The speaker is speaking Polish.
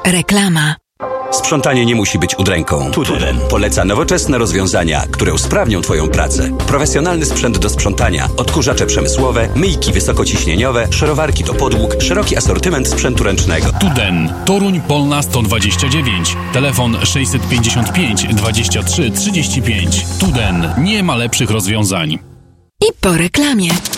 Reklama. Sprzątanie nie musi być udręką. Tuden poleca nowoczesne rozwiązania, które usprawnią Twoją pracę. Profesjonalny sprzęt do sprzątania, odkurzacze przemysłowe, myjki wysokociśnieniowe, szorowarki do podłóg, szeroki asortyment sprzętu ręcznego. Tuden. Toruń Polna 129. Telefon 655 23 35. Tuden. Nie ma lepszych rozwiązań. I po reklamie.